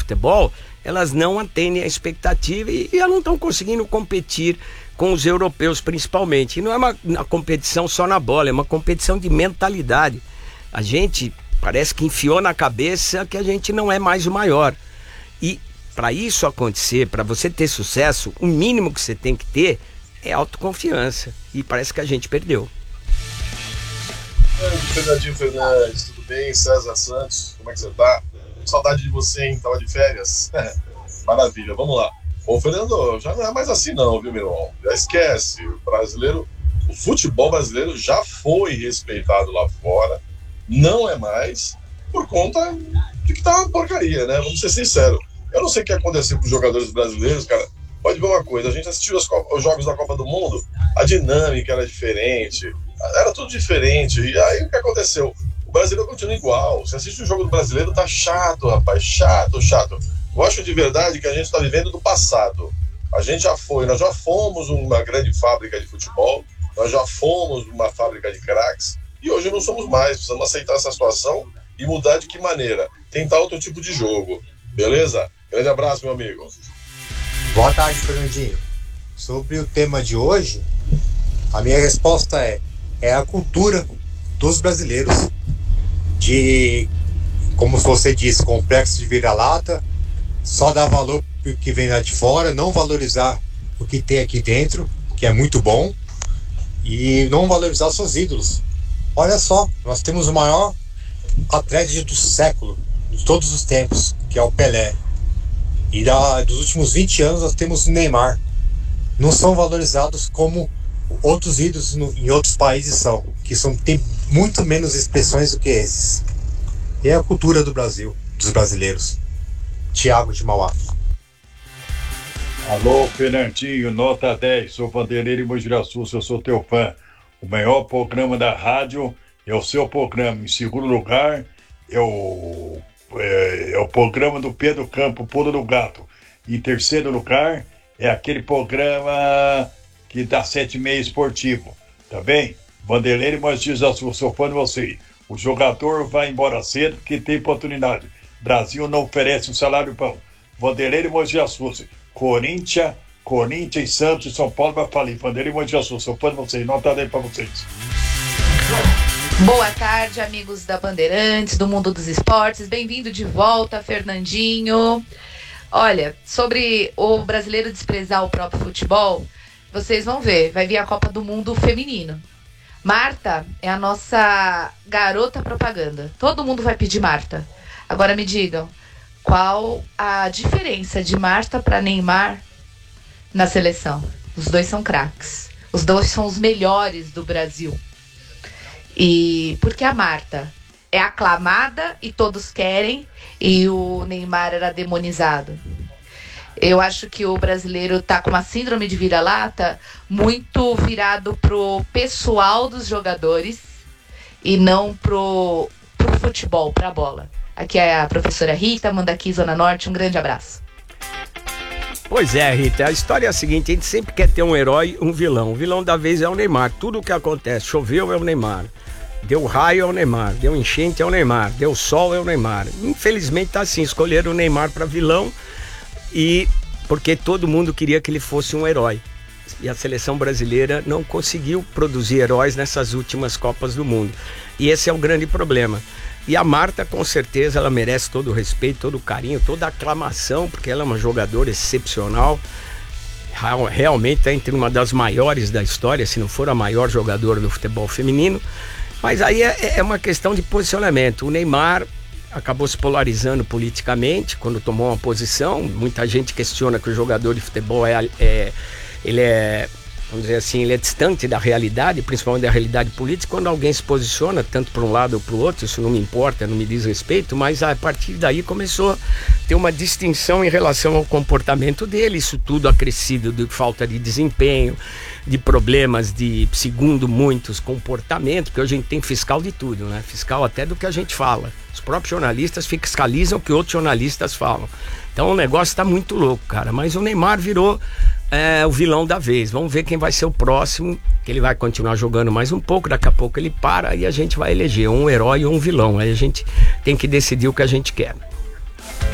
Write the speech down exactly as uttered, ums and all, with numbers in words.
futebol, elas não atendem a expectativa e, e elas não estão conseguindo competir com os europeus principalmente. E não é uma, uma competição só na bola, é uma competição de mentalidade. A gente parece que enfiou na cabeça que a gente não é mais o maior. E para isso acontecer, para você ter sucesso, o mínimo que você tem que ter é autoconfiança. E parece que a gente perdeu. Fernandinho Fernandes, tudo bem? César Santos, como é que você tá? Saudade de você, hein? Tava de férias? Maravilha, vamos lá. Ô, Fernando, já não é mais assim não, viu, meu irmão? Já esquece, o brasileiro, o futebol brasileiro já foi respeitado lá fora, não é mais, por conta de que tá uma porcaria, né? Vamos ser sinceros. Eu não sei o que aconteceu com os jogadores brasileiros, cara. Pode ver uma coisa, a gente assistiu os, os jogos da Copa do Mundo, a dinâmica era diferente, era tudo diferente. E aí o que aconteceu? O brasileiro continua igual. Você assiste o jogo do brasileiro, tá chato, rapaz, chato, chato. Eu acho de verdade que a gente está vivendo do passado. A gente já foi, nós já fomos uma grande fábrica de futebol, nós já fomos uma fábrica de craques, e hoje não somos mais. Precisamos aceitar essa situação e mudar de que maneira? Tentar outro tipo de jogo. Beleza? Grande abraço, meu amigo. Boa tarde, Fernandinho. Sobre o tema de hoje, a minha resposta é é a cultura dos brasileiros de, como você disse, complexo de vira-lata, só dar valor pro que vem lá de fora, não valorizar o que tem aqui dentro, que é muito bom, e não valorizar os seus ídolos. Olha só, nós temos o maior atleta do século, de todos os tempos, que é o Pelé. E da, dos últimos vinte anos nós temos o Neymar. Não são valorizados como outros ídolos no, em outros países são, que são, tem muito menos expressões do que esses. E é a cultura do Brasil, dos brasileiros. Tiago de Mauá. Alô, Fernandinho, nota dez, sou Vanderlei Mogi das Cruzes, eu sou teu fã. O maior programa da rádio é o seu programa. Em segundo lugar, é o, é, é o programa do Pedro Campo, Pulo do Gato. Em terceiro lugar, é aquele programa que dá sete e meia esportivo. Tá bem? Vanderlei Mogi das Cruzes, sou fã de você. O jogador vai embora cedo porque tem oportunidade. Brasil não oferece um salário bom. Vanderlei Mogi das Cruzes. Corinthians, Corinthians, Santos e São Paulo vai falir. Vanderlei Mogi das Cruzes, sou fã de vocês. Nota dez pra vocês. Boa tarde, amigos da Bandeirantes, do mundo dos esportes. Bem-vindo de volta, Fernandinho. Olha, sobre o brasileiro desprezar o próprio futebol, vocês vão ver, vai vir a Copa do Mundo feminino. Marta é a nossa garota propaganda. Todo mundo vai pedir Marta. Agora me digam, qual a diferença de Marta para Neymar na seleção? Os dois são craques. Os dois são os melhores do Brasil. E porque a Marta é aclamada e todos querem, e o Neymar era demonizado. Eu acho que o brasileiro tá com uma síndrome de vira-lata muito virado pro pessoal dos jogadores e não pro, pro futebol, pra bola. Aqui é a professora Rita, manda aqui Zona Norte, um grande abraço. Pois é, Rita, a história é a seguinte, a gente sempre quer ter um herói, um vilão. O vilão da vez é o Neymar, tudo o que acontece, choveu é o Neymar, deu raio é o Neymar, deu enchente é o Neymar, deu sol é o Neymar. Infelizmente tá assim, escolheram o Neymar para vilão, e porque todo mundo queria que ele fosse um herói. E a seleção brasileira não conseguiu produzir heróis nessas últimas Copas do Mundo. E esse é o grande problema. E a Marta, com certeza, ela merece todo o respeito, todo o carinho, toda a aclamação, porque ela é uma jogadora excepcional. Realmente está entre uma das maiores da história, se não for a maior jogadora do futebol feminino. Mas aí é, é uma questão de posicionamento. O Neymar acabou se polarizando politicamente quando tomou uma posição. Muita gente questiona que o jogador de futebol é, é ele é, vamos dizer assim, ele é distante da realidade, principalmente da realidade política. Quando alguém se posiciona tanto para um lado ou para o outro, isso não me importa, não me diz respeito, mas a partir daí começou a ter uma distinção em relação ao comportamento dele. Isso tudo acrescido de falta de desempenho, de problemas de, segundo muitos, comportamento, porque hoje a gente tem fiscal de tudo, né? Fiscal até do que a gente fala. Os próprios jornalistas fiscalizam o que outros jornalistas falam. Então o negócio está muito louco, cara. Mas o Neymar virou é, o vilão da vez. Vamos ver quem vai ser o próximo, que ele vai continuar jogando mais um pouco, daqui a pouco ele para e a gente vai eleger um herói ou um vilão. Aí a gente tem que decidir o que a gente quer.